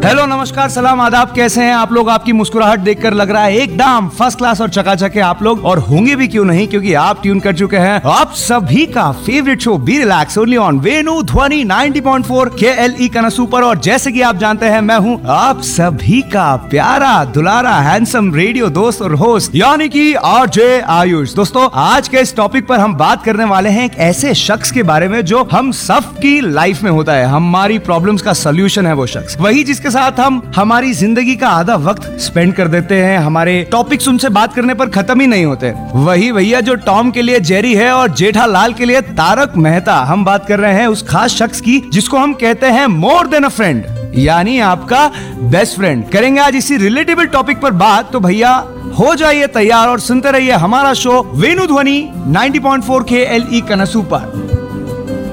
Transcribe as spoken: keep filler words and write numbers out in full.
Hello, नमस्कार, सलाम, आदाब। कैसे हैं आप लोग? आपकी मुस्कुराहट देखकर लग रहा है एकदम फर्स्ट क्लास और चकाचक है आप लोग, और होंगे भी क्यों नहीं, क्योंकि आप ट्यून कर चुके हैं आप सभी का favourite show be relax only on Venu ध्वनि नाइंटी पॉइंट फोर के एल ई कनसू पर। और जैसे कि आप जानते हैं, मैं हूं आप सभी का प्यारा दुलारा हैंडसम रेडियो दोस्त और होस्ट, यानी कि आरजे आयुष। दोस्तों, आज के इस टॉपिक पर हम बात करने वाले हैं एक ऐसे शख्स के बारे में जो हम सब की लाइफ में होता है। हमारी प्रॉब्लम्स का सोल्यूशन है वो शख्स, वही जिसके साथ हम हमारी जिंदगी का आधा वक्त स्पेंड कर देते हैं। हमारे टॉपिक्स उनसे बात करने पर खत्म ही नहीं होते। वही भैया जो टॉम के लिए जेरी है और जेठालाल के लिए तारक मेहता। हम बात कर रहे हैं उस खास शख्स की जिसको हम कहते हैं मोर देन अ फ्रेंड, यानी आपका बेस्ट फ्रेंड। करेंगे आज इसी रिलेटेबल टॉपिक पर बात। तो भैया हो जाइए तैयार और सुनते रहिए हमारा शो वेनु ध्वनि नाइंटी पॉइंट फोर के एल ई कनसू पर।